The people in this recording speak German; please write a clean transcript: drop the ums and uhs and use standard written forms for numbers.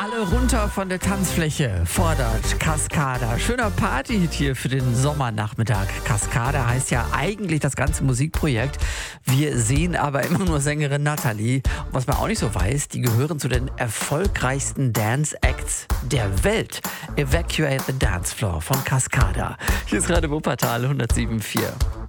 Alle runter von der Tanzfläche, fordert Cascada. Schöner Partyhit hier für den Sommernachmittag. Cascada heißt ja eigentlich das ganze Musikprojekt. Wir sehen aber immer nur Sängerin Natalie. Und was man auch nicht so weiß, die gehören zu den erfolgreichsten Dance-Acts der Welt. Evacuate the Dance Floor von Cascada. Hier ist gerade Wuppertal 107.4.